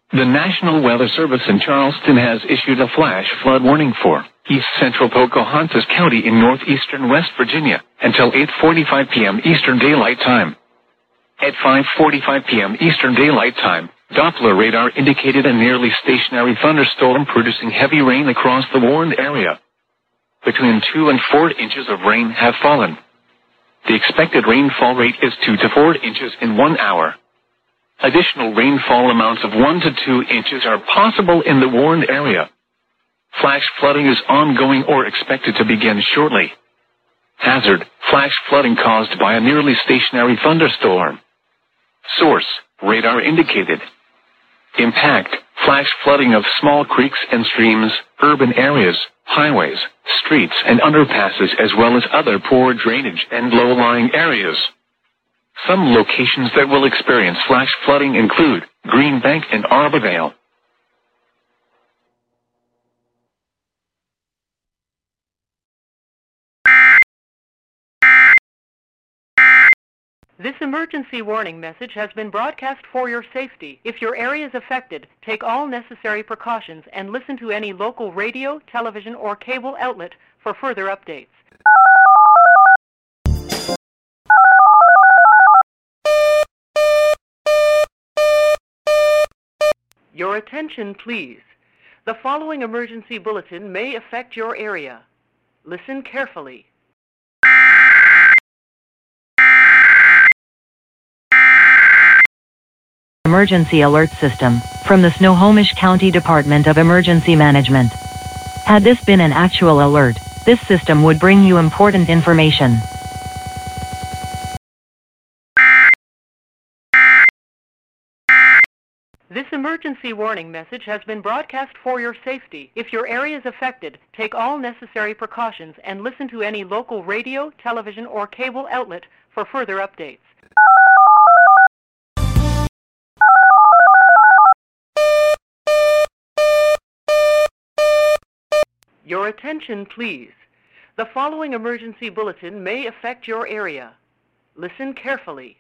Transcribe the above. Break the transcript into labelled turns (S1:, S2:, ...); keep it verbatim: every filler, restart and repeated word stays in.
S1: The National Weather Service in Charleston has issued a flash flood warning for east central Pocahontas County in northeastern West Virginia until eight forty-five p.m. Eastern Daylight Time. At five forty-five p.m. Eastern Daylight Time, Doppler radar indicated a nearly stationary thunderstorm producing heavy rain across the warned area. Between two and four inches of rain have fallen. The expected rainfall rate is two to four inches in one hour. Additional rainfall amounts of one to two inches are possible in the warned area. Flash flooding is ongoing or expected to begin shortly. Hazard: flash flooding caused by a nearly stationary thunderstorm. Source: radar indicated. Impact: flash flooding of small creeks and streams, urban areas, highways, streets and underpasses, as well as other poor drainage and low-lying areas. Some locations that will experience flash flooding include Green Bank and Arborvale.
S2: This emergency warning message has been broadcast for your safety. If your area is affected, take all necessary precautions and listen to any local radio, television, or cable outlet for further updates. Your attention, please. The following emergency bulletin may affect your area. Listen carefully.
S3: Emergency alert system from the Snohomish County Department of Emergency Management. Had this been an actual alert, this system would bring you important information.
S2: This emergency warning message has been broadcast for your safety. If your area is affected, take all necessary precautions and listen to any local radio, television, or cable outlet for further updates. Your attention, please. The following emergency bulletin may affect your area. Listen carefully.